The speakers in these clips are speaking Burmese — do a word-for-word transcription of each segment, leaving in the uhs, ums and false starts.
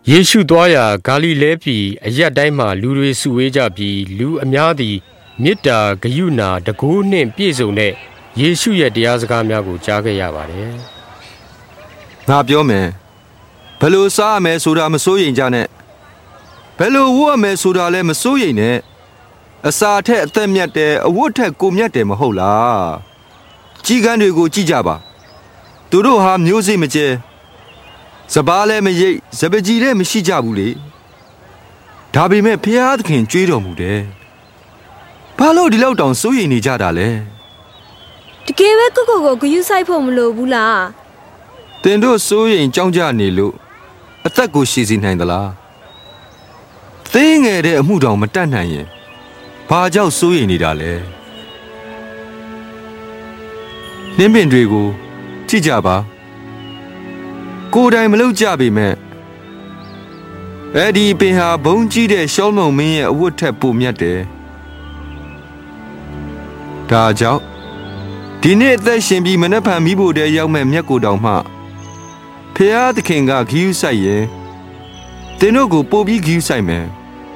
ယေရှုသွားရာဂါလိလဲပြည်အရပ်တိုင်းမှာလူတွေစုဝေးကြပြီးလူအများသည်မေတ္တာဂရုဏာတကိုးနှင့်ပြည့်စုံတဲ့ယေရှုရဲ့တရားစကားများကိုကြားခဲ့ရပါတယ်။ငါပြောမယ်ဘယ်လိုစားရမယ်ဆိုတာမစိုးရိမ်ကြနဲ့ဘယ်လိုဝတ်ရမယ်ဆိုတာလည်းမစိုးရိမ်နဲ့အစာထက်အသက်မြတ်တယ်အဝတ်ထက်ကိုမြတ်တယ်မဟုတ်လားကြီးကန်းတွေကိုကြည့်ကြပါသူတို့ဟာမျိုးစိတ်မကျဲစပားလည်းမရိပ်စပကြီးလည်းမရှိကြဘူးလေဒါပေမဲ့ဖျားသခင်ကြွေးတော်မူတယ်ဘာလို့ဒီလောက်တောင်စိုးရိမ်နေကြတာလဲတကယ်ပဲကိုကိုကိုဂယုဆိုင်ဖို့မလိုဘူးလားတင်တို့စိုးရိမ်ကြောင်းကြနေလို့အသက်ကိုရှည်စီနိုင်သလားသိငယ်တဲ့အမှုတောင်မတတ်နိုင်ရင်ဘာကြောင့်စိုးရိမ်နေတာလဲနှင်းပင်တွေကိုကြည့်ကြပါကိုယ်တိုင်မလုပ်ကြပေမဲ့အဲ့ဒီပင်ဟာဘုံကြီးတဲ့ရှောလမုန်မင်းရဲ့အဝတ်ထက်ပိုမြတ်တယ်ဒါကြောင့်ဒီနေ့အသက်ရှင်ပြီးမနှက်ဖန်မိဖို့တည်းရောက်မဲ့မြတ်ကိုတောင်မှဖျားသခင်ကဂရုစိုက်ရင်တင်တို့ကိုပို့ပြီးဂရုစိုက်မယ်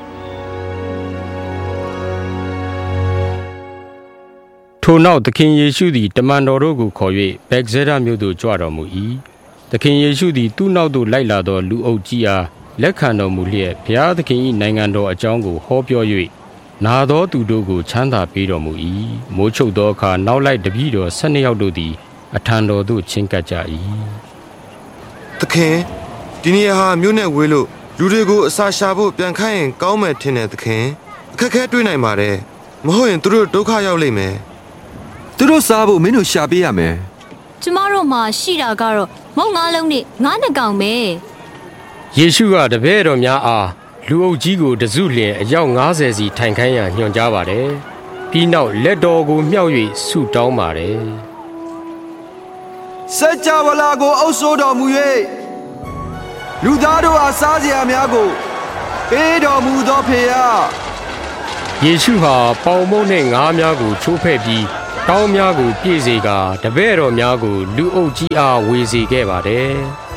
ထိုနောက်သခင်ယေရှုသည်တမန်တော်တို့ကိုခေါ်၍ဗက်ဇဲဒမြို့သို့ကြွတော်မူ၏သခင်ယေရှုသည်သူ့နောက်သို့လိုက်လာသောလူအုပ်ကြီးအားလက်ခံတော်မူလျက်ဘုရားသခင်၏နိုင်ငံတော်အကြောင်းကိုဟောပြော၍နာသောသူတို့ကိုချမ်းသာပေးတော်မူ၏မိုးချုပ်သောအခါနောက်လိုက်တပည့်တော်ဆယ်နှစ်ယောက်တို့သည်အထံတော်သို့ချဉ်ကပ်ကြ၏သခင်ဒီနေရာဟာမြို့နဲ့ဝေးလို့လူတွေကိုအစာရှာဖို့ပြန်ခိုင်းရင်ကောင်းမယ်ထင်တယ်သခင်အခက်ခဲတွေ့နိုင်ပါတယ်မဟုတ်ရင်သူတို့ဒုက္ခရောက်လိမ့်မယ်သူတို့စားဖို့မင်းတို့ရှာပေးရမယ်ကျမတို့မှာရှိတာကတော့မုံငါးလုံးနဲ့ငါးနှစ်ကောင်ပဲယေရှုကတပည့်တော်များအားလူအုပ်ကြီးကိုတစုလျင်အယောက်၅၀စီထိုင်ခိုင်းရန်ညွှန်ကြားပါတယ်ပြီးနောက်လက်တော်ကိုမြှောက်၍ဆုတောင်းပါတယ်စัจ java လာကိုအုပ်ဆိုးတော်မူ၍လူသားတို့အားစားစရာများကိုပေးတော်မူသောဖေယယေရှုဟာပေါင်မုန့်နှင့်ငါးများကိုချိုးဖဲ့ပြီးတောင်းများကိုပြည့်စေကာတပည့်တော်များကိုလူအုပ်ကြီးအားဝေစေခဲ့ပါတယ်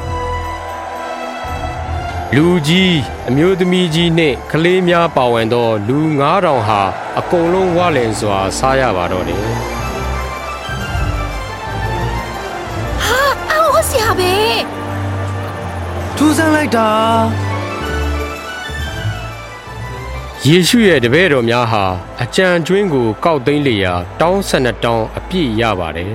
လူကြီးအမျိုးသမီးကြီးနှင့်ကလေးများပါဝင်သောလူငါးထောင်ဟာအကုန်လုံးဝလင်စွာစားရပါတော့တယ်ဟာအော်ဆရာပဲထူးဆန်းလိုက်တာယေရှုရဲ့တပည့်တော်များဟာအကြံကျွင်းကိုကောက်သိမ်းလျာတောင်းဆယ်နှစ်တောင်းအပြည့်ရပါတယ်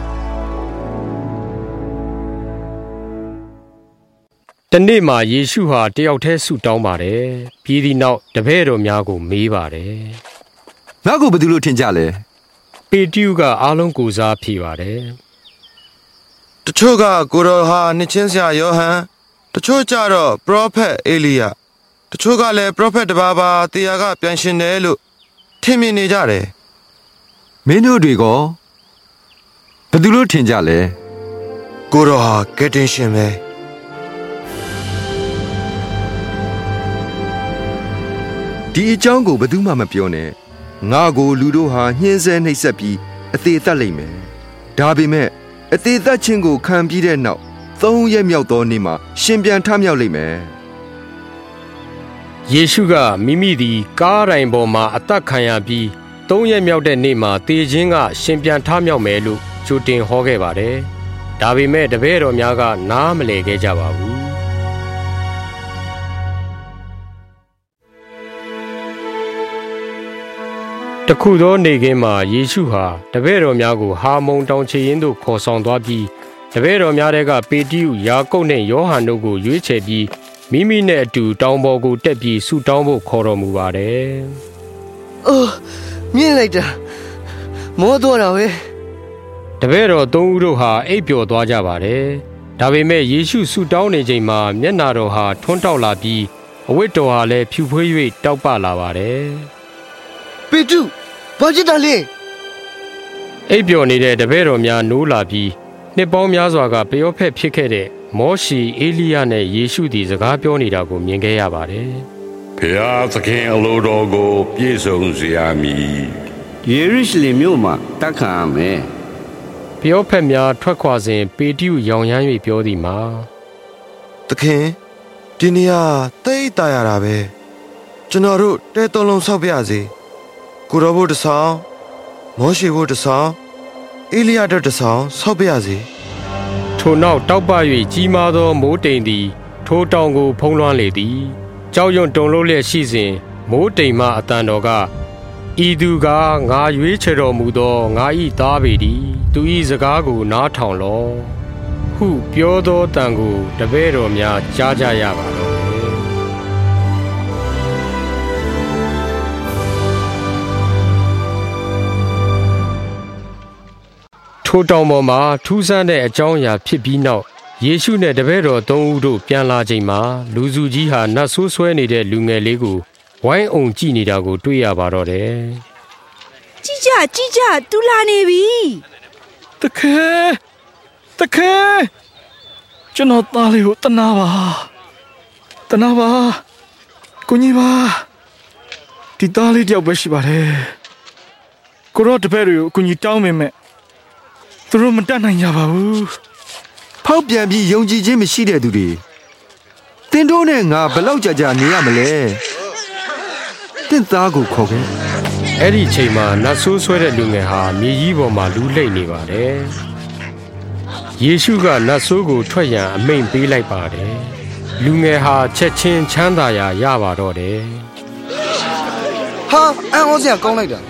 တနေ့မှာယေရှုဟာတယောက်တည်းဆုတောင်းပါတယ်ပြီးသည့်နောက်တပည့်တော်များကိုမေးပါတယ်ငါ့ကိုဘယ်သူလို့ထင်ကြလဲပေတရုကအားလုံးကိုစားဖြေပါတယ်တချို့ကကိုတော်ဟာနှစ်ချင်းဆရာယောဟန်တချို့ကြတော့ပရောဖက်အေလိယတချို့ကလည်းပရောဖက်တစ်ပါးပါတရားကပြန်ရှင်တယ်လို့ထင်မြင်နေကြတယ်မင်းတို့တွေကဘယ်သူလို့ထင်ကြလဲကိုတော်ဟာကယ်တင်ရှင်ပဲဒီအကြောင်းကိုဘယ်သူမှမပြောနဲ့ငါကိုလူတို့ဟာညှင်းဆဲနှိပ်စက်ပြီးအသေးသက်လိမ့်မယ်ဒါပေမဲ့အသေးသက်ခြင်းကိုခံပြီးတဲ့နောက်သုံးရက်မြောက်သောနေ့မှာရှင်ပြန်ထမြောက်လိမ့်မယ်ယေရှုကမိမိသည်ကားတိုင်ပေါ်မှာအသက်ခံရပြီးသုံးရက်မြောက်တဲ့နေ့မှာတေခြင်းကရှင်ပြန်ထမြောက်မယ်လို့ကြိုတင်ဟောခဲ့ပါတယ်ဒါပေမဲ့တပည့်တော်များကနားမလည်ခဲ့ကြပါဘူးတခုသောနေ့ကင်းမှာယေရှုဟာတပည့်တော်များကိုဟာမုန်တောင်ခြေရင်းသို့ခေါ်ဆောင်သွားပြီးတပည့်တော်များတဲကပေတရုယာကုပ်နှင့်ယောဟန်တို့ကိုရွေးချယ်ပြီးမိမိနဲ့အတူတောင်ပေါ်ကိုတက်ပြီးဆုတောင်းဖို့ခေါ်တော်မူပါတယ်။အိုးမြင်လိုက်တာမောတော့တာပဲတပည့်တော်သုံးဦးတို့ဟာအိပ်ပျော်သွားကြပါတယ်ဒါပေမဲ့ယေရှုဆုတောင်းနေချိန်မှာမျက်နာတော်ဟာထွန်းတောက်လာပြီးအဝတ်တော်ဟာလည်းဖြူဖွေး၍တောက်ပလာပါတယ်ပေတုဘာဖြစ်တာလဲအိပ်ပျော်နေတဲ့တပည့်တော်များနိုးလာပြီးနှစ်ပေါင်းများစွာကပျောဖက်ဖြစ်ခဲ့တဲ့မောရှေအေလိယနဲ့ယေရှုသည်စကားပြောနေတာကိုမြင်ခဲ့ရပါတယ်။ဘုရားသခင်အလိုတော်ကိုပြည့်စုံစေရမည်။ယေရုရှလင်မြို့မှာတက်ခံရမယ်။ပျောဖက်များထွက်ခွာစဉ်ပေတရုရောင်ရမ်း၍ပြောသည်မှာသခင်ဒီနေရာတိတ်တာရတာပဲကျွန်တော်တို့တဲတုံးလုံးဆောက်ပြစေကိုရောဘုတ်တဆောင်မောရှိဘုတ်တဆောင်အေလိယတ်တဆောင်ဆောက်ပြစေထိုနောက်တောက်ပ၍ကြီးမားသောမိုးတိမ်သည်ထိုတောင်ကိုဖုံးလွှမ်းလေသည်ကြောက်ရွံ့တုန်လှုပ်လျက်ရှိစဉ်မိုးတိမ်မှအတန်တော်ကဤသူကငါရွေးချယ်တော်မူသောငါ၏သားပေသည်သူ၏စကားကိုနားထောင်လော့ဟုပြောသောတန်ကိုတပည့်တော်များကြားကြရပါတော့ထိုတောင်ပေါ်မှာထူးဆန်းတဲ့အကြောင်းအရာဖြစ်ပြီးနောက်ယေရှုနဲ့တပည့်တော်သုံးဦးတို့ပြန်လာချိန်မှာလူစုကြီးဟာနတ်ဆိုးဆွဲနေတဲ့လူငယ်လေးကိုဝိုင်းအောင်ကြည့်နေတာကိုတွေ့ရပါတော့တယ်။ကြည့်ကြကြည့်ကြသူလာနေပြီ။တခဲတခဲကျွန်တော်သားလေးကိုတနာပါတနာပါကိုကြီးပါဒီသားလေးတယောက်ပဲရှိပါတယ်။ကိုရောတပည့်တွေကိုကိုကြီးတောင်းမိမဲ့သူတို့မတတ်နိုင်ကြပါဘူးဖောက်ပြန်ပြီးယုံကြည်ခြင်းမရှိတဲ့သူတွေတင်တို့နဲ့ငါဘလောက်ကြာကြာနေရမလဲတင့်သားကိုခေါ်ခဲ့အဲ့ဒီချိန်မှာနတ်ဆိုးဆွဲတဲ့လူငယ်ဟာမြေကြီးပေါ်မှာလူလှိမ့်နေပါတယ်ယေရှုကနတ်ဆိုးကိုထွက်ရန်အမိန့်ပေးလိုက်ပါတယ်လူငယ်ဟာချက်ချင်းချမ်းသာရာရပါတော့တယ်ဟာအံ့ဩစရာကောင်းလိုက်တာ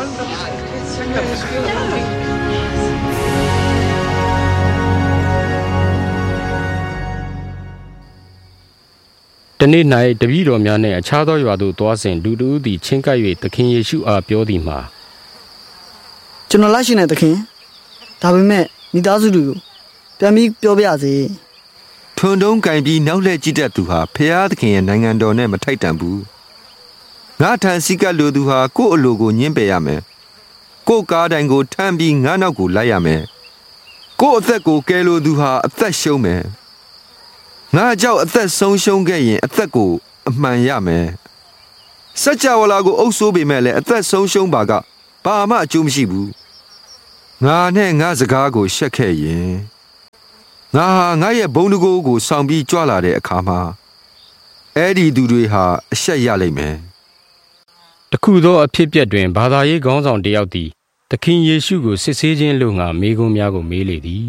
တနေ့၌တပည့်တော်များနှင့်အခြားသောရွာသို့သွားစဉ်လူတို့သည်ချင်းကပ်၍သခင်ယေရှုအားပြောသည်မှာကျွန်တော်လိုက်ရှင်တဲ့သခင်ဒါပေမဲ့မိသားစုတွေကိုပြန်ပြီးပြောပြစေထွန်းတုံးကင်ပြီးနောက်လှည့်ကြည့်တတ်သူဟာဖျားသခင်ရဲ့နိုင်ငံတော်နဲ့မထိုက်တန်ဘူးငါထံစီကပ်လိုသူဟာကိုယ့်အလိုကိုညှင်းပယ်ရမယ်ကိုယ့်ကားတိုင်ကိုထမ်းပြီးငါနောက်ကိုလိုက်ရမယ်ကိုယ့်အသက်ကိုကယ်လိုသူဟာအသက်ရှုံးမယ်ငါကြောက်အသက်ဆုံးရှုံးခဲ့ရင်အသက်ကိုအမှန်ရမယ်စัจ java လာကိုအုပ်ဆိုးပေမဲ့လည်းအသက်ဆုံးရှုံးပါကဘာမှအကျိုးမရှိဘူးငါနဲ့ငါစကားကိုရှက်ခဲ့ရင်ငါဟာငါရဲ့ဘုံတကိုးကိုဆောင်ပြီးကြွလာတဲ့အခါမှာအဲ့ဒီသူတွေဟာအရှက်ရလိမ့်မယ်တခုသောအဖြစ်အပျက်တွင်ဘာသာရေးခေါင်းဆောင်တယောက်သည်သခင်ယေရှုကိုစစ်ဆေးခြင်းလို့ငါမေးခွန်းများကိုမေးလေသည်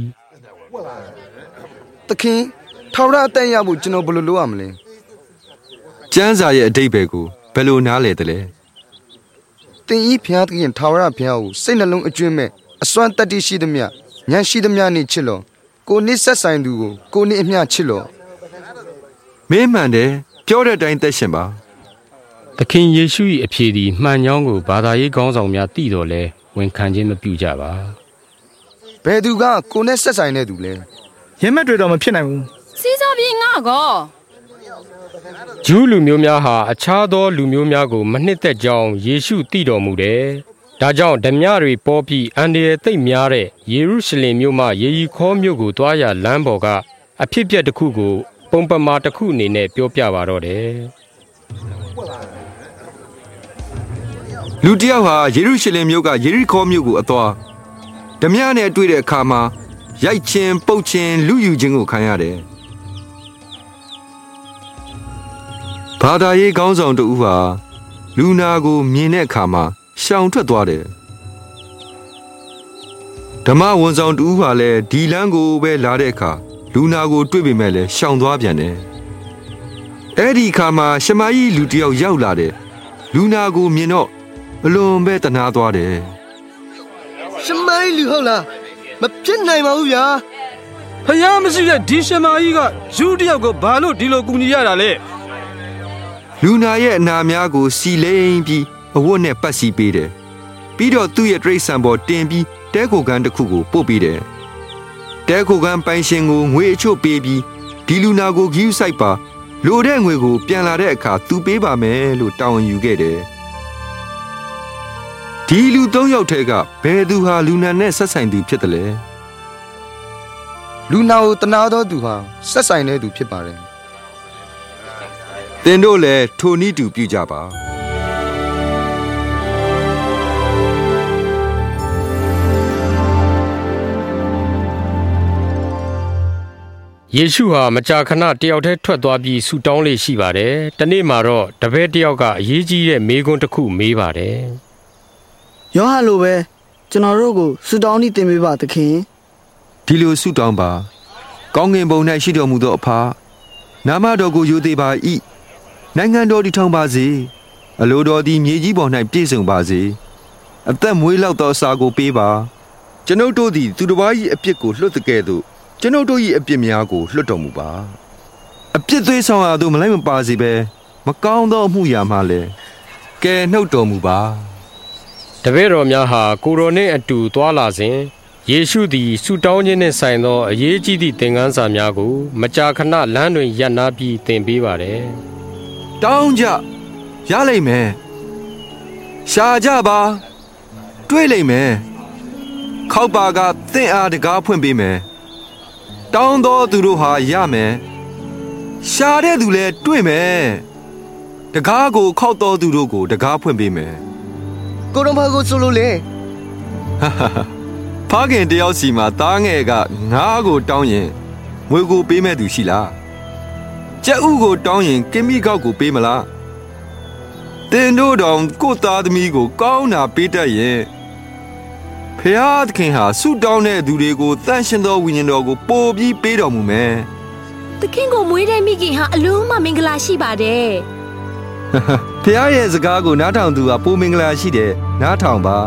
သခင်ထောက်ရအတန်ရဖို့ကျွန်တော်ဘယ်လိုလုပ်ရမလဲကျမ်းစာရဲ့အဓိပ္ပာယ်ကိုဘယ်လိုနားလည်သလဲသင်ဤဖျားသခင်ထောက်ရဖျားကိုစိတ်နှလုံးအကျွမ်းမဲ့အစွမ်းတတ္တိရှိသမျှဉာဏ်ရှိသမျှနဲ့ချစ်လို့ကိုနှစ်ဆက်ဆိုင်သူကိုကိုနှစ်အမျှချစ်လို့မင်းမှန်တယ်ပြောတဲ့အတိုင်းသက်ရှင်ပါသခင်ယေရှု၏အဖြေသည်မှန်ကြောင်းကိုဘာသာရေးခေါင်းဆောင်များသိတော်လဲဝန်ခံခြင်းမပြုကြပါဘယ်သူကကိုနဲ့ဆက်ဆိုင်တဲ့သူလဲရမက်တွေတော့မဖြစ်နိုင်ဘူးစီးစားပြီးငါကောဂျူးလူမျိုးများဟာအခြားသောလူမျိုးများကိုမနှစ်သက်ကြောင်းယေရှုသိတော်မူတယ်။ဒါကြောင့်ဓမြတွေပေါ်ပြီးအန်ဒီရဲ့သိပ်များတဲ့ယေရုရှလင်မြို့မှယေရီခေါမြို့ကိုတွားရလမ်းပေါ်ကအဖြစ်ပြက်တစ်ခုကိုပုံပမာတစ်ခုအနေနဲ့ပြောပြပါတော့တယ်။လူတစ်ယောက်ဟာယေရုရှလင်မြို့ကယေရီခေါမြို့ကိုအသွားဓမြနဲ့တွေ့တဲ့အခါမှာရိုက်ချင်းပုတ်ချင်းလူယူခြင်းကိုခံရတယ်။ဘာသာရေးခေါင်းဆောင်တူဟာလူနာကိုမြင်တဲ့အခါမှာရှောင်ထွက်သွားတယ်။ဓမ္မဝန်ဆောင်တူဟာလည်းဒီလမ်းကိုပဲလာတဲ့အခါလူနာကိုတွေ့ပေမဲ့လည်းရှောင်သွားပြန်တယ်။အဲ့ဒီအခါမှာရှမာကြီးလူတစ်ယောက်ရောက်လာတယ်။လူနာကိုမြင်တော့အလွန်ပဲတနာသွားတယ်။ရှမာကြီးလူဟုတ်လားမဖြစ်နိုင်ပါဘူးဗျာဖယားမရှိတဲ့ဒီရှမာကြီးကယူတယောက်ကိုဘာလို့ဒီလိုကူညီရတာလဲလူနာရဲ့အနာများကိုစီလိမ့်ပြီးအဝတ်နဲ့ပတ်စီပေးတယ်ပြီးတော့သူ့ရဲ့တရိတ်ဆန်ပေါ်တင်ပြီးတဲခိုကန်တစ်ခုကိုပို့ပေးတယ်တဲခိုကန်ပိုင်ရှင်ကိုငွေအချို့ပေးပြီးဒီလူနာကိုဂီးဆိုင်ပါလိုတဲ့ငွေကိုပြန်လာတဲ့အခါသူပေးပါမယ်လို့တောင်းယူခဲ့တယ်ဒီလူသုံးယောက်ထဲကဘယ်သူဟာလူနာနဲ့ဆက်ဆိုင်သူဖြစ်တယ်လဲလူနာကိုတနာတော်သူဟာဆက်ဆိုင်တဲ့သူဖြစ်ပါတယ်သင်တို့လည်းထိုနည်းတူပြုကြပါယေရှုဟာမကြာခဏတယောက်တည်းထွက်သွားပြီးဆူတောင်းလေးရှိပါတယ်။တနေ့မှာတော့တပည့်တယောက်ကအရေးကြီးတဲ့မေးခွန်းတစ်ခုမေးပါတယ်။ယောဟန်လိုပဲကျွန်တော်တို့ကိုဆူတောင်းနေတင်ပေးပါသခင်။ဒီလိုဆူတောင်းပါ။ကောင်းကင်ဘုံ၌ရှိတော်မူသောအဖနာမတော်ကိုယိုသေးပါ၏။နိုင်ငံတော်တည်ထောင်ပါစေ။အလိုတော်သည်မြေကြီးပေါ်၌ပြည့်စုံပါစေ။အသက်မွေးလောက်သောအစာကိုပေးပါ။ကျွန်ုပ်တို့သည်သူတစ်ပါး၏အပြစ်ကိုလွှတ်တဲ့ကဲ့သို့ကျွန်ုပ်တို့၏အပြစ်များကိုလွှတ်တော်မူပါအပြစ်သွေးဆောင်ရာသို့မလိုက်မပါစေဘဲမကောင်းသောအမှုရာမှလည်းကယ်နှုတ်တော်မူပါတပည့်တော်များဟာကိုရိုနှင့်အတူသွားလာစဉ်ယေရှုသည်ဆူတောင်းခြင်းနှင့်ဆိုင်သောအရေးကြီးသည့်သင်ခန်းစာများကိုမကြာခဏလမ်းတွင်ရပ်နားပြီးသင်ပေးပါတယ်တောင်းကြရလိမ့်မယ်ရှာကြပါတွေ့လိမ့်မယ်ခောက်ပါကသင်အားတကားဖွင့်ပေးမယ်တောင်းသောသူတို့ဟာရမယ်ရှာတဲ့သူလည်းတွေ့မယ်တကားကိုခောက်တော်သူတို့ကိုတကားဖွင့်ပေးမယ်ကိုတော်ဘာကိုဆိုလို့လဲဖခင်တယောက်စီမှာသားငယ်ကငါးကိုတောင်းရင်ငွေကိုပေးမဲ့သူရှိလားကြက်ဥကိုတောင်းရင်ကင်မီကောက်ကိုပေးမလားတင်တို့တောင်ကိုသားသမီးကိုကောင်းတာပေးတတ်ရင်ဖျားသခင်ဟာဆုတောင်းတဲ့သူတွေကိုတန်ရှင်သောဝိညာဉ်တော်ကိုပို့ပြီးပေးတော်မူမယ်။သခင်ကိုမွေးတဲ့မိခင်ဟာအလုံးမမင်္ဂလာရှိပါတယ်။ဖျားရဲ့စကားကိုနားထောင်သူဟာပိုမင်္ဂလာရှိတယ်နားထောင်ပါ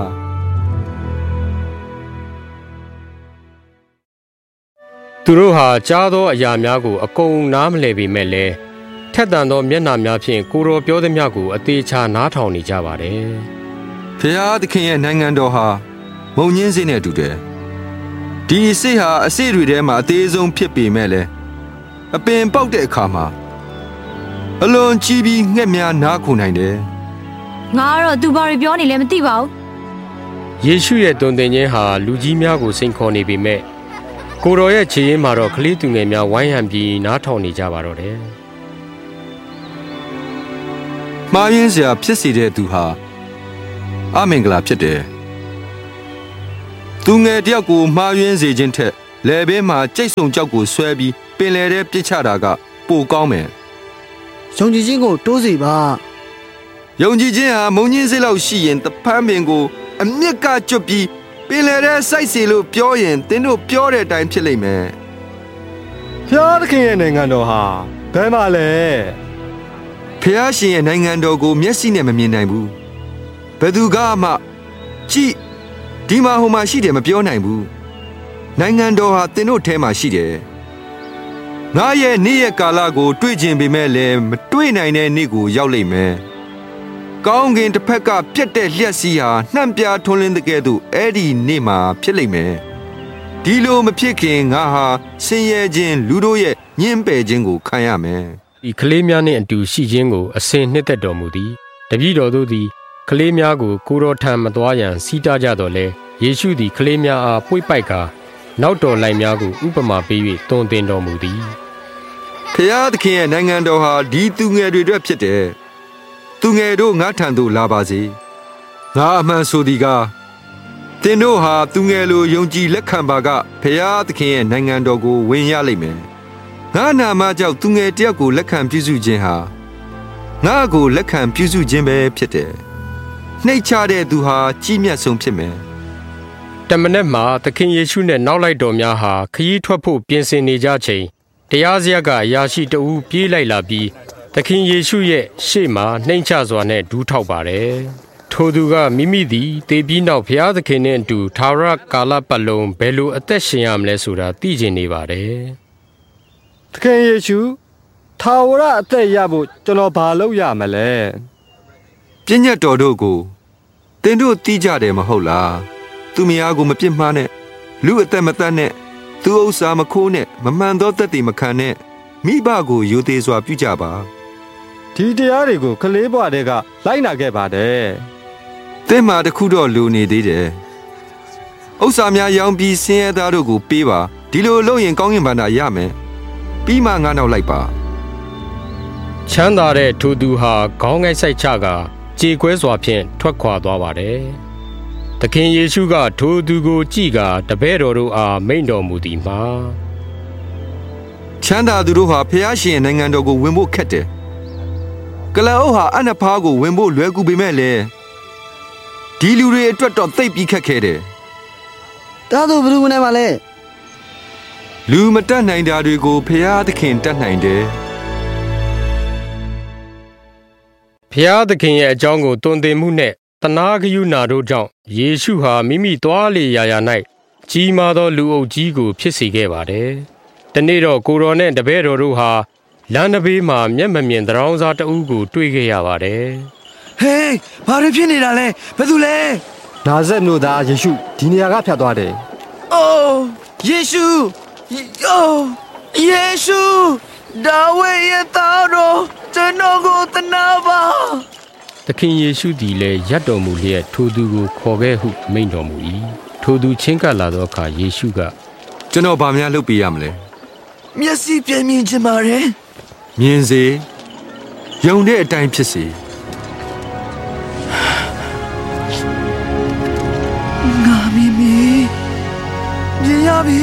။သူတို့ဟာကြားသောအရာများကိုအကုန်နားမလည်ပေမဲ့လည်းထက်သန်သောမျက်နှာများဖြင့်ကိုယ်တော်ပြောသမျှကိုအသေးချာနားထောင်နေကြပါတယ်။ဖျားသခင်ရဲ့နိုင်ငံတော်ဟာမုံညင်းစိတ်နဲ့တူတယ်ဒီစိတ်ဟာအစိတ်တွေထဲမှာအသေးဆုံးဖြစ်ပေမဲ့လည်းအပင်ပေါက်တဲ့အခါမှာအလွန်ကြီးပြီးငှက်များနားခုန်နိုင်တယ်ငါကတော့သူဘာတွေပြောနေလဲမသိပါဘူးယေရှုရဲ့တုံသင်ခြင်းဟာလူကြီးများကိုစိန်ခေါ်နေပေမဲ့ကိုယ်တော်ရဲ့ခြေရင်းမှာတော့ကလေးသူငယ်များဝိုင်းဟန်ပြီးနားထောင်နေကြပါတော့တယ်မှားယွင်းစရာဖြစ်စေတဲ့သူဟာအမင်္ဂလာဖြစ်တယ်သူငယ်တယောက်ကိုမှားယွင်းစေခြင်းထက်လယ်ဘေးမှာကြိတ်ဆုံကြောက်ကိုဆွဲပြီးပင်လယ်ထဲပစ်ချတာကပိုကောင်းမယ်ယုံကြည်ခြင်းကိုတိုးစေပါယုံကြည်ခြင်းဟာမုံညင်းစိတ်လောက်ရှိရင်တဖန်းပင်ကိုအမြင့်ကကျွတ်ပြီးပင်လယ်ထဲစိုက်စီလို့ပြောရင်သင်တို့ပြောတဲ့အတိုင်းဖြစ်လိမ့်မယ်ဖျားသခင်ရဲ့နိုင်ငံတော်ဟာဘယ်မှာလဲဖျားရှင်ရဲ့နိုင်ငံတော်ကိုမျက်စိနဲ့မမြင်နိုင်ဘူးဘယ်သူကမှကြည့်ဒီမှာဟိုမှာရှိတယ်မပြောနိုင်ဘူးနိုင်ငံတော်ဟာသင်တို့ထဲမှာရှိတယ်ငါရဲ့နေ့ရက်ကာလကိုတွေ့ကျင်ပေမဲ့လည်းမတွေ့နိုင်တဲ့နေ့ကိုရောက်လိမ့်မယ်ကောင်းကင်တစ်ဖက်ကပြက်တဲ့လျှက်စီးဟာနှံ့ပြားထွန်းလင်းတဲ့ကဲ့သို့အဲ့ဒီနေ့မှာဖြစ်လိမ့်မယ်ဒီလိုမဖြစ်ခင်ငါဟာဆင်းရဲခြင်းလူတို့ရဲ့ညှင်းပယ်ခြင်းကိုခံရမယ်ဒီကလေးများနှင့်အတူရှိခြင်းကိုအစဉ်နှစ်သက်တော်မူသည်တပည့်တော်တို့သည်ကလေးများကိုကိုတော်ထံမသွားရန်စီးတားကြတော်လဲယေရှုသည်ကလေးများအားပွေ့ပိုက်ကာနောက်တော်လိုက်များကိုဥပမာပေး၍တွင်တင်တော်မူသည်ဖျားသခင်ရဲ့နိုင်ငံတော်ဟာဒီသူငယ်တွေအတွက်ဖြစ်တယ်သူငယ်တို့ငါထံသို့လာပါစေငါအမှန်ဆိုသည်ကားသင်တို့ဟာသူငယ်လိုယုံကြည်လက်ခံပါကဖျားသခင်ရဲ့နိုင်ငံတော်ကိုဝင်ရလိမ့်မယ်ငါနာမကြောင့်သူငယ်တယောက်ကိုလက်ခံပြုစုခြင်းဟာငါကိုလက်ခံပြုစုခြင်းပဲဖြစ်တယ်နှိတ်ချတဲ့သူဟာကြီးမြတ်ဆုံးဖြစ်မယ်တမန်မှာသခင်ယေရှုနဲ့နောက်လိုက်တော်များဟာခရီးထွက်ဖို့ပြင်ဆင်နေကြချိန်တရားစရကအရာရှိတဦးပြေးလိုက်လာပြီးသခင်ယေရှုရဲ့ရှေ့မှာနှိမ်ချစွာနဲ့ဒူးထောက်ပါတယ်ထိုသူကမိမိသည်တေပြီးနောက်ဘုရားသခင်နဲ့အတူသာရကာလပတ်လုံးဘယ်လိုအသက်ရှင်ရမလဲဆိုတာသိကျင်နေပါတယ်သခင်ယေရှုသာဝရအသက်ရဖို့ကျွန်တော်ဘာလုပ်ရမလဲပြည့်ညတ်တော်တို့ကိုသင်တို့သိကြတယ်မဟုတ်လားသူမယားကိုမပြစ်မှားနဲ့လူအသက်မတတ်နဲ့သူဥစ္စာမခိုးနဲ့မမှန်သောသက်သေမခံနဲ့မိဘကိုယိုသေးစွာပြုကြပါဒီတရားတွေကိုကလေးဘွားတွေကလိုက်နာခဲ့ပါတယ်သင်မှာတခုတော့လူနေသေးတယ်ဥစ္စာများရောင်းပြီးဆင်းရဲသားတို့ကိုပေးပါဒီလိုလုပ်ရင်ကောင်းကင်ဘဏ္ဍာရမယ်ပြီးမှငါနောက်လိုက်ပါချမ်းသာတဲ့ထိုသူဟာခေါင်းငိုက်ဆိုင်ချကကြေကွဲစွာဖြင့်ထွက်ခွာသွားပါတယ်သခင်ယေရှုကထိုသူကိုကြည့်ကာတပည့်တော်တို့အားမိန့်တော်မူသည်မှာဒီချမ်းသာသူတို့ဟာဖျားရှင်နိုင်ငံတော်ကိုဝင်ဖို့ခက်တယ်ကလအုပ်ဟာအနဖားကိုဝင်ဖို့လွယ်ကူပေမဲ့လေဒီလူတွေအတွက်တော့သိပ်ပြီးခက်ခဲတယ်ဒါဆိုဘယ်သူနဲ့မှလဲလူမတတ်နိုင်တာတွေကိုဖျားသခင်တတ်နိုင်တယ်ဖျားသခင်ရဲ့အကြောင်းကိုတွင်တင်မှုနဲ့တနာဂယုဏတို့ကြောင့်ယေရှုဟာမိမိသွားလေရာရာ၌ကြီးမားသောလူအုပ်ကြီးကိုဖြစ်စေခဲ့ပါတယ်။တနေ့တော့ကိုတော်နဲ့တပည့်တော်တို့ဟာလမ်းတစ်ဘေးမှာမျက်မမြင်သရောင်းစားတအုပ်ကိုတွေ့ခဲ့ရပါတယ်။ဟေးဘာတွေဖြစ်နေတာလဲဘယ်သူလဲနာဇက်မြို့သားယေရှုဒီနေရာကဖြတ်သွားတယ်။အိုးယေရှုအိုးယေရှုဒါဝိဒ်ရဲ့သားတော်ကျွန်တော်ကိုသနာပါသခင်ယေရှုသည်လည်းရပ်တော်မူလျက်ထိုသူကိုခေါ်ခဲ့ဟုမိန့်တော်မူ၏ထိုသူချင်းကပ်လာသောအခါယေရှုကကျွန်တော်ဘာများလုပ်ပေးရမလဲမျက်စိပြန်မြင်ချင်ပါတယ်မြင်စေယုံတဲ့အတိုင်းဖြစ်စေငါမီမီမြင်ရပြီ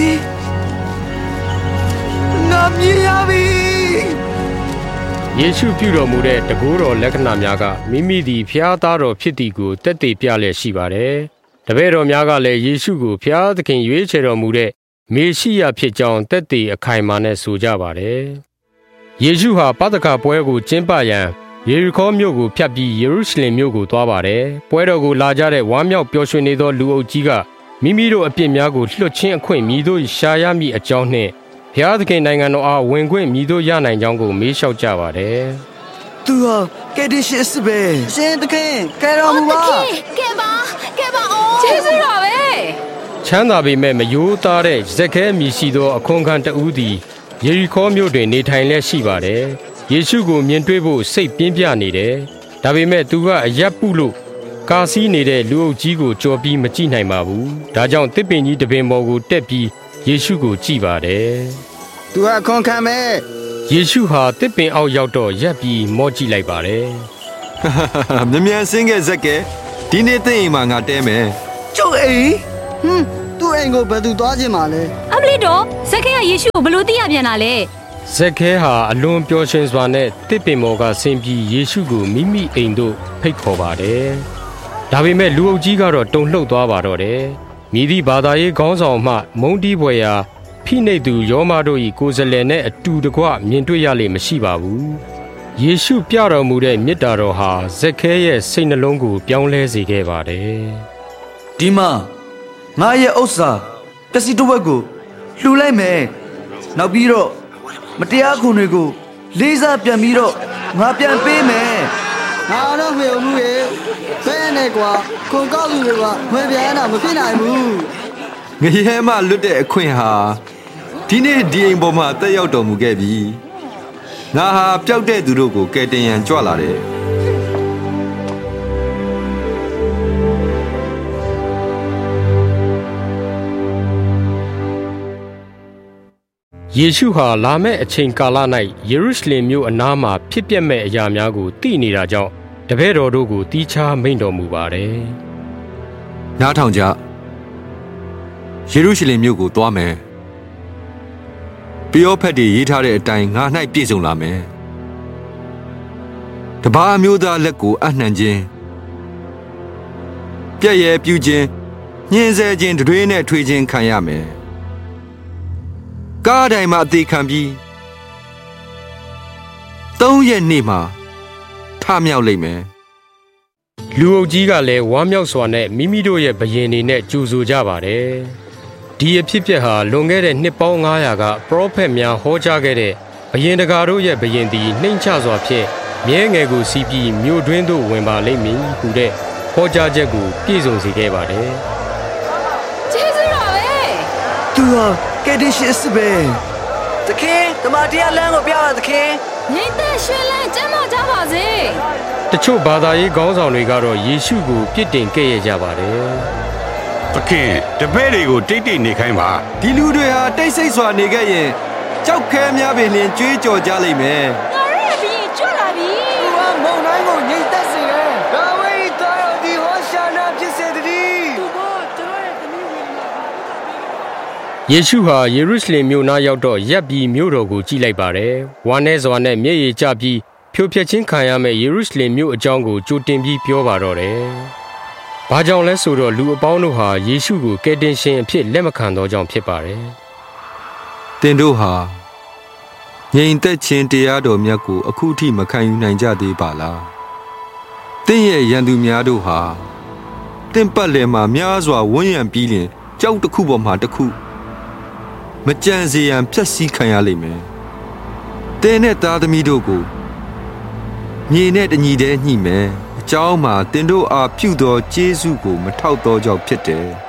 ငါမြင်ရပြီယေရှုပြုတော်မူတဲ့တကိုးတော်လက္ခဏာများကမိမိသည်ဖျားသားတော်ဖြစ်သည်ကိုတက်တည်ပြလျက်ရှိပါတယ်။တပည့်တော်များကလည်းယေရှုကိုဖျားသခင်ရွေးချယ်တော်မူတဲ့မေရှိယဖြစ်ကြောင်းတက်တည်အခိုင်အမာနဲ့ဆိုကြပါတယ်။ယေရှုဟာပသခပွဲကိုကျင်းပရန်ယေရီခေါမြို့ကိုဖြတ်ပြီးယေရုရှလင်မြို့ကိုသွားပါတယ်။ပွဲတော်ကိုလာကြတဲ့ဝမ်းမြောက်ပျော်ရွှင်နေသောလူအုပ်ကြီးကမိမိတို့အပြစ်များကိုလွှတ်ချင်းအခွင့်မြည်သို့ရှာရမည့်အကြောင်းနှင့်ဘုရားသခင်နိုင်ငံတော်အားဝင်ခွင့်မြည်သို့ရနိုင်ကြောင်းကိုမေးလျှောက်ကြပါတယ်။သူဟာကယ်တင်ရှင်စစ်ပဲ။ရှင်သခင်ကယ်တော်မူပါ။ကယ်ပါကယ်ပါအောင်ကျေးဇူးတော်ပဲ။ချမ်းသာပေမဲ့မယိုးသားတဲ့ဇက်ခဲမြည်ရှိသောအခွန်ခံတဦးသည်ယေရီခေါမြို့တွင်နေထိုင်လျက်ရှိပါတယ်။ယေရှုကိုမြင်တွေ့ဖို့စိတ်ပြင်းပြနေတယ်။ဒါပေမဲ့သူကအရပ်ပုလို့ကာစီးနေတဲ့လူအုပ်ကြီးကိုကြော်ပြီးမကြည့်နိုင်ပါဘူး။ဒါကြောင့်တစ်ပင်ကြီးတစ်ပင်ပေါ်ကိုတက်ပြီးယေရှုကိုကြည့်ပါတယ်။သူဟာခွန်ခံမဲ့ယေရှုဟာတစ်ပင်အောက်ရောက်တော့ရပ်ပြီးမော့ကြည့်လိုက်ပါတယ်။မြ мян စင်းခဲ့ဇက်ကဲဒီနေ့သိရင်မှငါတဲမယ်။ကျုပ်အိမ်ဟွန်းသူ့အိမ်ကိုဘယ်သူသွားခြင်းမှာလဲ။အမလီတော့ဇက်ခဲကယေရှုကိုဘလို့သိရပြန်တာလဲ။ဇက်ခဲဟာအလွန်ပျော်ရွှင်စွာနဲ့တစ်ပင်ပေါ်ကဆင်းပြီးယေရှုကိုမိမိအိမ်သို့ဖိတ်ခေါ်ပါတယ်။ဒါပေမဲ့လူအုပ်ကြီးကတော့တုန်လှုပ်သွားပါတော့တယ်။မိသည့်ဘာသာရေးခေါင်းဆောင်မှမုန်းတီးပွဲရာဖိနှိပ်သူယောမတို့၏ကိုယ်စလဲနဲ့အတူတကွမြင်တွေ့ရလိမ့်မရှိပါဘူး။ယေရှုပြတော်မူတဲ့မေတ္တာတော်ဟာဇက်ခဲရဲ့စိတ်နှလုံးကိုပြောင်းလဲစေခဲ့ပါတယ်။ဒီမှာငါရဲ့ဥစ္စာပစ္စည်းတစ်ဝက်ကိုလှူလိုက်မယ်။နောက်ပြီးတော့မတရားခွန်တွေကိုလေးစားပြန်ပြီးတော့ငါပြန်ပေးမယ်။ငါတော့မေမှုရဲ့ဘယ်နဲ့ကွာခွန်ကောက်လူတွေကမပြန်တာမဖြစ်နိုင်ဘူး။ငရဲမလွတ်တဲ့အခွင့်ဟာဒီနေ့ဒီအိမ်ပေါ်မှာတက်ရောက်တော်မူခဲ့ပြီ။ငါဟာပျောက်တဲ့သူတို့ကိုကယ်တင်ရန်ကြွလာတယ်။ယေရှုဟာလာမယ့်အချိန်ကာလ၌ယေရုရှလင်မြို့အနားမှာဖြစ်ပျက်မဲ့အရာများကိုသိနေတာကြောင့်တပည့်တော်တို့ကိုတီးခြားမိန့်တော်မူပါတယ်။နားထောင်ကြယေရုရှလင်မြို့ကိုသွားမယ်။ပယောဖက်တွေရေးထားတဲ့အတိုင်းငါ၌ပြည့်စုံလာမယ်။တပါးမျိုးသားလက်ကိုအနှံခြင်းပြည့်ရဲ့ပြုခြင်းညှင်းဆဲခြင်းတွေးနဲ့ထွေးခြင်းခံရမယ်။ကားတိုင်းမှာအသေးခံပြီးသုံးရက်နေ့မှာထမြောက်လိမ့်မယ်။လူအုပ်ကြီးကလည်းဝမ်းမြောက်စွာနဲ့မိမိတို့ရဲ့ဘယင်တွေနဲ့ကြိုဆိုကြပါတယ်။ဒီအဖြစ်အပျက်ဟာလွန်ခဲ့တဲ့နှစ်ပေါင်းငါးရာကပရောဖက်များဟောကြားခဲ့တဲ့ဘယင်တကာတို့ရဲ့ဘယင်သည်နှိမ့်ချစွာဖြင့်မြဲငယ်ကိုစီးပြီးမြို့တွင်းသို့ဝင်ပါလိမ့်မည်ဟူတဲ့ဟောကြားချက်ကိုပြည့်စုံစေခဲ့ပါတယ်။ကျေးဇူးတော်ပဲ။သူဟာကယ်တင်ရှင်စစ်ပဲ။သခင်တမန်တရားလမ်းကိုပြပါသခင်။ငြိမ်သက်ရွှင်လန်းကျမ်းမာကြပါစေ။တချို့ဘာသာရေးခေါင်းဆောင်တွေကတော့ယေရှုကိုပြစ်တင်ခဲ့ရကြပါတယ်။သခင်တပည့်တွေကိုတိတ်တိတ်နေခိုင်းပါဒီလူတွေဟာတိတ်ဆိတ်စွာနေခဲ့ရင်ကြောက်ခဲများပင်လျင်ကြွေးကြော်ကြလိမ့်မယ်ငါရဲ့ဘီကျွတ်လာပြီသူကမုန်တိုင်းကိုငြိမ်သက်စေတယ်ဒါဝိဒ်တော်ရဲ့ဒီဟောရှာနာဖြစ်စေတည်းယယေရှုဟာယေရုရှလင်မြို့နားရောက်တော့ရပ်ပြီးမြို့တော်ကိုကြည့်လိုက်ပါတယ်။ဝမ်းနည်းစွာနဲ့မျက်ရည်ကျပြီးဖြိုဖျက်ခြင်းခံရမယ့်ယေရုရှလင်မြို့အကြောင်းကိုကြိုတင်ပြီးပြောပါတော့တယ်။ဘာကြောင့်လဲဆိုတော့လူအပေါင်းတို့ဟာယေရှုကိုကယ်တင်ရှင်အဖြစ်လက်မခံသောကြောင့်ဖြစ်ပါတယ်။သင်တို့ဟာငြိမ်သက်ခြင်းတရားတော်မြတ်ကိုအခုထိမခံယူနိုင်ကြသေးပါလား။သင်ရဲ့ရန်သူများတို့ဟာသင်ပတ်လည်မှာများစွာဝန်းရံပြီးလျှင်ကြောက်တစ်ခုပေါ်မှာတစ်ခုမကြံစေရန်ဖျက်ဆီးခံရလိမ့်မယ်။တင်းနဲ့သားသမီးတို့ကိုမြေနဲ့တညီတည်းညှိမယ်။အကြောင်းမှာတင်းတို့အားပြုသောကျေးဇူးကိုမထောက်သောကြောင့်ဖြစ်တယ်။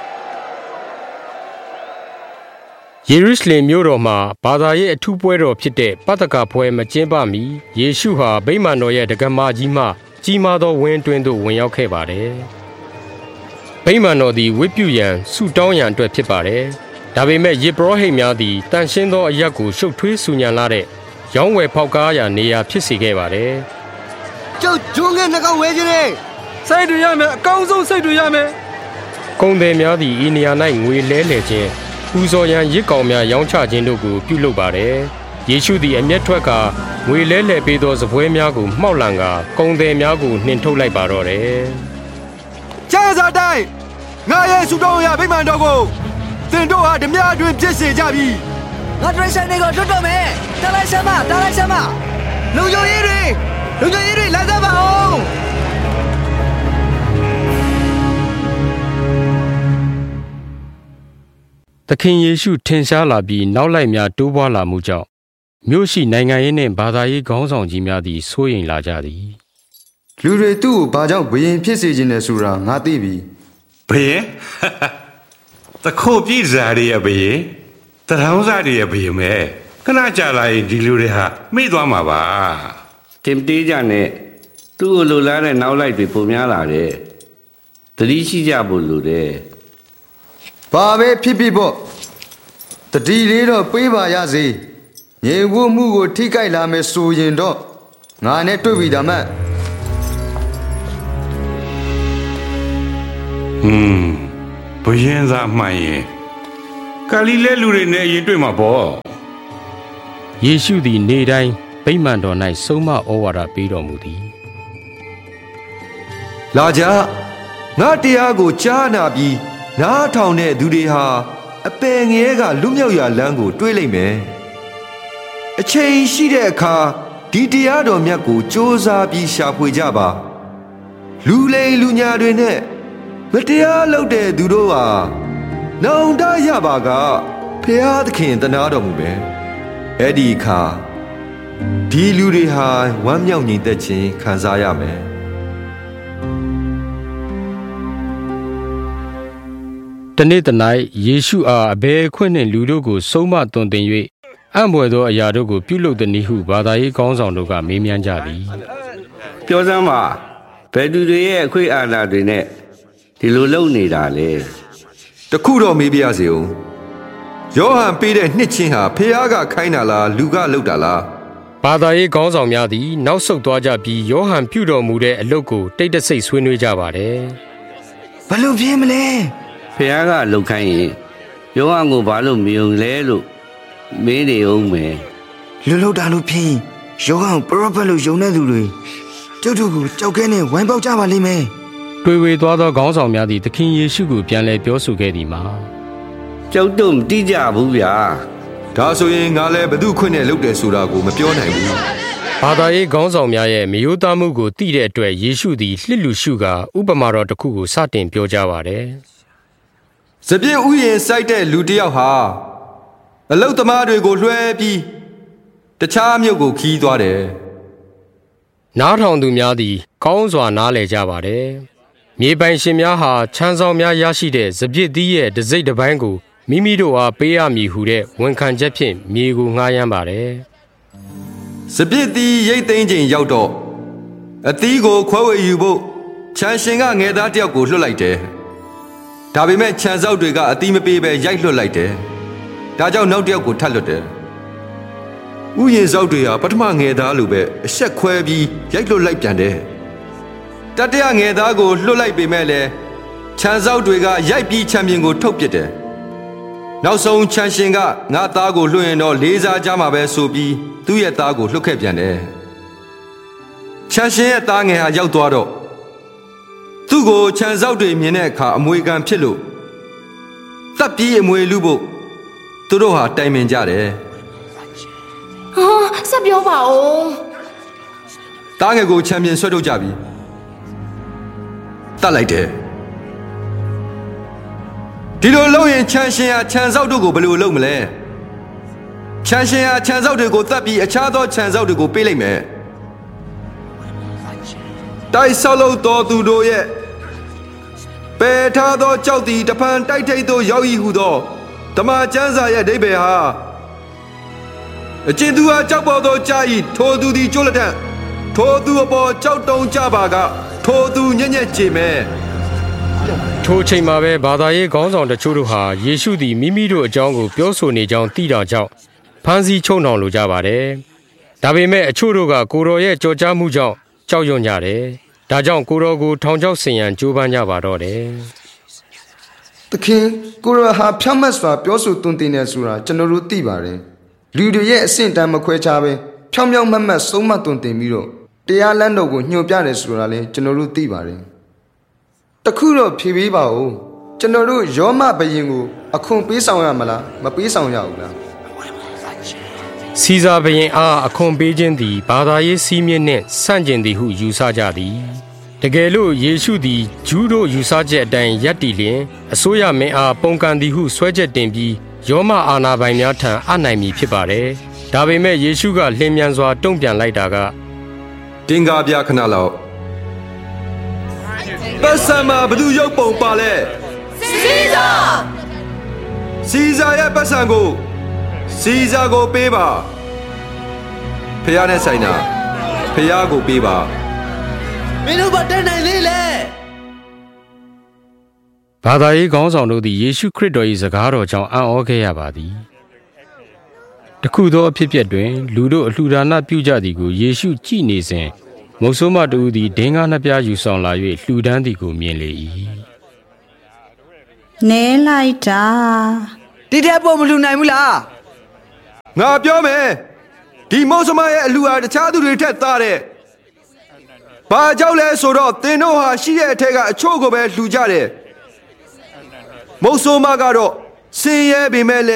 ယေရုရှလင်မြို့တော်မှာဘာသာရေးအထူးပွဲတော်ဖြစ်တဲ့ပတ္တကပွဲမကျင်းပမီယေရှုဟာဗိမာန်တော်ရဲ့တက္ကမကြီးမှကြီးမားသောဝင်းတွင်းသို့ဝင်ရောက်ခဲ့ပါတယ်။ဗိမာန်တော်သည်ဝတ်ပြုရန်ဆုတောင်းရန်အတွက်ဖြစ်ပါတယ်။ဒါပေမဲ့ယေဘရဟိတ်များသည်တန်ရှင်းသောအရက်ကိုရှုပ်ထွေးဆူညံလာတဲ့ရောင်းဝယ်ဖောက်ကားရာနေရာဖြစ်စေခဲ့ပါတယ်။ကျုပ်ဂျုံငယ်နှကောင်ဝဲခြင်းနဲ့စိတ်တွေရမယ်အကောင်းဆုံးစိတ်တွေရမယ်။ကုန်သည်များသည်ဤနေရာ၌ငွေလဲလှယ်ခြင်းပူဇော်ရန်ရစ်ကောင်များရောင်းချခြင်းတို့ကိုပြုလုပ်ပါတယ်။ယေရှုသည်အမျက်ထွက်ကငွေလဲလှယ်ပေးသောစပွဲများကိုမှောက်လန်ကာကုန်သည်များကိုနှင်ထုတ်လိုက်ပါတော့တယ်။ကျမ်းစာတိုင်းငါရဲ့ဆုတောင်းရာဗိမာန်တော်ကိုသင်တို့ဟာဓမြအတွင်ဖြစ်စေကြပြီငါဒရိဆိုင်တွေကိုတွတ်တော့မယ်တားလိုက်စမ်းမတားလိုက်စမ်းမလုံခြုံရေးတွေလုံခြုံရေးတွေလာကြပါအောင်သခင်ယေရှုထင်ရှားလာပြီးနောက်လိုက်များတိုးပွားလာမှုကြောင့်မြို့ရှိနိုင်ငံရေးနှင့်ဘာသာရေးခေါင်းဆောင်ကြီးများသည်စိုးရိမ်လာကြသည်လူတွေသူ့ကိုဘာကြောင့်ဘယင်ဖြစ်စေခြင်းလဲဆိုတာငါသိပြီဘယင်တခိုးပြည်စားရရဲ့ဘယင်တထောင်းစားရရဲ့ဘယင်မဲခဏကြာလာရင်ဒီလူတွေဟာမိသွားမှာပါတင်တေးကြနဲ့သူ့ကိုလိုလားတဲ့နောက်လိုက်တွေပုံများလာတယ်သတိရှိကြဖို့လိုတယ်ဘာပဲဖြစ်ဖြစ်ပေါ့တတိလေးတော့ပေးပါရစေငြိမ်ဝှမှုကိုထိကြိုက်လာမယ်ဆိုရင်တော့ငါနဲ့တွေ့ပြီဒါမှဟွန်းဘယင်သာမှန်ရင်ဂါလိလဲလူတွေနဲ့ရင်တွေ့မှာပေါ့ယေရှုသည်နေ့တိုင်းဗိမာန်တော်၌ဆုံးမဩဝါဒပေးတော်မူသည်လာကြငါတရားကိုကြားနာပြီးနားထောင်တဲ့သူတွေဟာအပယ်ငယ်ကလွတ်မြောက်ရာလမ်းကိုတွေးလိုက်မယ်အချိန်ရှိတဲ့အခါဒီတရားတော်မြတ်ကိုစ조사ပြီးရှာဖွေကြပါလူလိမ်လူညာတွေနဲ့မတရားလုပ်တဲ့သူတို့ဟာနောင်တရပါကဖျားသခင်တနာတော်မူပဲအဲ့ဒီအခါဒီလူတွေဟာဝမ်းမြောက်ညီသက်ခြင်းခံစားရမယ်တနေ့တနေ့ယေရှုအားအဘယ်ခွင့်နှင့်လူတို့ကိုဆုံးမသွန်သင်၍အံ့ဘွယ်သောအရာတို့ကိုပြုလုပ်သည်နည်းဟုဘာသာရေးခေါင်းဆောင်တို့ကမေးမြန်းကြသည်ပြောစမ်းပါဘယ်သူတွေရဲ့အခွင့်အာဏာတွေနဲ့ဒီလိုလုပ်နေတာလေတခုတော့မေးပြရစီဦးယောဟန်ပေးတဲ့နှစ်ချင်းဟာဖျားကခိုင်းတာလားလူကလုပ်တာလားဘာသာရေးခေါင်းဆောင်များသည်နောက်ဆုတ်သွားကြပြီးယောဟန်ပြုတော်မူတဲ့အလုပ်ကိုတိတ်တဆိတ်ဆွေးနွေးကြပါတယ်ဘယ်လိုဖြစ်မလဲဖျားကလှုပ်ခိုင်းရင်ယောဟန်ကိုဘာလို့မယုံလဲလို့မင်းနေအောင်မယ်လူလှုပ်တာလို့ဖြစ်ယောဟန်ပရောဖက်လို့ယုံတဲ့သူတွေကျုပ်တို့ကိုကြောက်ခဲနဲ့ဝိုင်းပေါက်ကြပါလိမ့်မယ်တွေ့ဝေသွားသောခေါင်းဆောင်များသည်သခင်ယေရှုကိုပြန်လည်ပြောဆိုခဲ့သည်မှာကြောက်တော့မတိကြဘူးဗျာဒါဆိုရင်ငါလည်းဘသူခွင့်နဲ့လုပ်တယ်ဆိုတာကိုမပြောနိုင်ဘူးဘာသာရေးခေါင်းဆောင်များရဲ့မယိုးသားမှုကိုသိတဲ့အတွက်ယေရှုသည်လှစ်လူရှုကာဥပမာတော်တစ်ခုကိုစတင်ပြောကြားပါတယ်စပြည့်ဥယျာဉ်စိုက်တဲ့လူတစ်ယောက်ဟာအလုတ်သမားတွေကိုလွှဲပြီးတခြားမြို့ကိုခီးသွားတယ်နားထောင်သူများသည်ကောင်းစွာနားလည်ကြပါတယ်မြေပိုင်ရှင်များဟာချမ်းဆောင်များရရှိတဲ့စပြည့်သီးရဲ့တစိမ့်တစ်ပိုင်းကိုမိမိတို့အားပေးရမည်ဟုတဲ့ဝန်ခံချက်ဖြင့်မြေကိုငှားရမ်းပါတယ်စပြည့်သီးရိတ်သိမ်းချိန်ရောက်တော့အသီးကိုခွဲဝေယူဖို့ချမ်းရှင်ကငယ်သားတယောက်ကိုလွှတ်လိုက်တယ်ဒါပေမဲ့ခြံစောက်တွေကအသီးမပေးဘဲရိုက်လွှတ်လိုက်တယ်ဒါကြောင့်နောက်တယောက်ကိုထပ်လွှတ်တယ်ဥယျာဉ်စောက်တွေဟာပထမငယ်သားလိုပဲအဆက်ခွဲပြီးရိုက်လွှတ်လိုက်ပြန်တယ်တတိယငယ်သားကိုလွှတ်လိုက်ပေမဲ့လည်းခြံစောက်တွေကရိုက်ပြီးခြံပြင်ကိုထုတ်ပစ်တယ်နောက်ဆုံးချန်ရှင်ကငါသားကိုလွှတ်ရင်တော့လေးစားကြမှာပဲဆိုပြီးသူ့ရဲ့သားကိုလွှတ်ခဲ့ပြန်တယ်ချန်ရှင်ရဲ့သားငယ်ဟာရောက်သွားတော့သူ့ကိုခြံစောက်တွေမြင်တဲ့အခါအမွေခံဖြစ်လို့တပ်ပြီးအမွေလူဖို့သူတို့ဟာတိုင်ပင်ကြတယ်ဟာဆက်ပြောပါဦးတားငယ်ကိုချန်ပီယံဆွဲထုတ်ကြပြီတတ်လိုက်တယ်ဒီလိုလုပ်ရင်ချန်ရှင်ဟာခြံစောက်တို့ကိုဘယ်လိုလုပ်မလဲခြံရှင်ဟာခြံစောက်တွေကိုတတ်ပြီးအခြားသောခြံစောက်တွေကိုပေးလိုက်မယ်တိုက်ဆောက်လို့တော်သူတို့ရဲ့ပယ်ထားသောကြောက်သည်တဖန်တိုက်ထိတ်သို့ရောက်ဤဟုသောဓမ္မကျမ်းစာရဲ့အဓိပ္ပာယ်ဟာအကျဉ်သူဟာကြောက်ပေါ်သောကြာဤထိုသူသည်ကျိုးလက်ထံထိုသူအပေါ်ကြောက်တုံးကြပါကထိုသူညံ့ညက်ချေမဲ့ထိုချိန်မှာပဲဘာသာရေးခေါင်းဆောင်တချို့တို့ဟာယေရှုသည်မိမိတို့အကြောင်းကိုပြောဆိုနေကြောင်းသိတာကြောင့်ဖမ်းဆီးချုပ်နှောင်လိုကြပါတယ်ဒါပေမဲ့အချို့တို့ကကိုတော်ရဲ့ကြော်ကြားမှုကြောင့်ကြောက်ရွံ့ကြတယ်ဒါကြောင့်ကိုတော်ကိုထောင်ချောက်ဆင်ရန်ကြိုးပမ်းကြပါတော့တယ်သခင်ကိုတော်ဟာဖြောင့်မတ်စွာပြောဆိုသွန်သင်နေဆိုတာကျွန်တော်တို့သိပါတယ်လူတွေရဲ့အဆင့်တန်းမခွဲခြားပဲဖြောင့်ဖြောင့်မတ်မတ်ဆုံးမသွန်သင်ပြီးတော့တရားလမ်းတော်ကိုညွှန်ပြတယ်ဆိုတာလည်းကျွန်တော်တို့သိပါတယ်တခုတော့ဖြေပေးပါဦးကျွန်တော်တို့ယောမဘယင်ကိုအခွန်ပေးဆောင်ရမလားမပေးဆောင်ရဘူးလားစီဇာဘယင်အားအခွန်ပေးခြင်းသည်ဘာသာရေးစည်းမျဉ်းနှင့်ဆန့်ကျင်သည်ဟုယူဆကြသည်တကယ်လို့ယေရှုသည်ဂျူးတို့ယူဆချက်အတိုင်းယက်တည်လျင်အစိုးရမင်းအားပုံကန်သည်ဟုဆွဲချက်တင်ပြီးယောမအာဏာပိုင်များထံအနိုင်မည်ဖြစ်ပါတယ်ဒါပေမဲ့ယေရှုကလျင်မြန်စွာတုံ့ပြန်လိုက်တာကတင်ကားပြခဏလောက်ပတ်စံမှာဘသူရုပ်ပုံပါလဲစီဇာစီဇာရဲ့ပတ်စံကိုစီဇာကိုပေးပါဖះနဲ့ဆိုင်တာဖះကိုပေးပါမင်းတို့ဘာတက်နိုင်လေလဲဘာသာရေးခေါင်းဆောင်တို့သည်ယေရှုခရစ်တော်၏စကားတော်ကြောင့်အံ့ဩခဲ့ရပါသည်တခုသောအဖြစ်အပျက်တွင်လူတို့အလှူဒါနပြုကြသည်ကိုယေရှုကြည့်နေစဉ်မုတ်ဆိုးမတူသည်ဒင်းကားနှစ်ပြားယူဆောင်လာ၍လှူဒန်းသည်ကိုမြင်လေ၏နဲလိုက်တာဒီတဲ့ပုံမလှူနိုင်ဘူးလားငါပြောမယ်ဒီမုတ်ဆိုးမရဲ့အလှူဟာတခြားသူတွေထက်သားတဲ့ဘာကြောင့်လဲဆိုတော့သင်တို့ဟာရှိတဲ့အထက်ကအချို့ကိုပဲလှူကြတယ်မုတ်ဆိုးမကတော့ဆင်းရဲပေမဲ့